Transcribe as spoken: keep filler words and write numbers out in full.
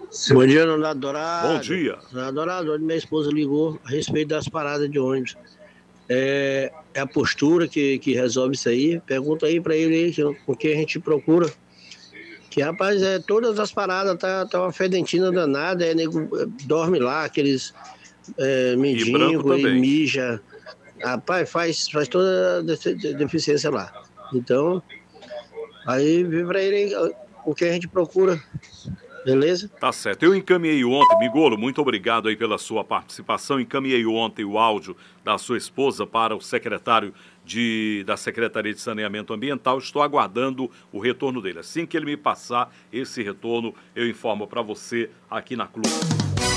Bom dia, Leonardo Dourado. Bom dia. Leonardo Dourado, hoje minha esposa ligou a respeito das paradas de ônibus. É, é a postura que, que resolve isso aí. Pergunta aí pra ele aí, que, o que a gente procura. Que, rapaz, é, todas as paradas tá, tá uma fedentina danada, é, nego é, dorme lá, aqueles é, E branco mendigos e também. mija. Rapaz, faz, faz toda a defi- deficiência lá. Então, aí vê pra ele aí, o que a gente procura. Beleza? Tá certo. Eu encaminhei ontem, Migolo, muito obrigado aí pela sua participação. Encaminhei ontem o áudio da sua esposa para o secretário de, da Secretaria de Saneamento Ambiental. Estou aguardando o retorno dele. Assim que ele me passar esse retorno, eu informo para você aqui na Clube.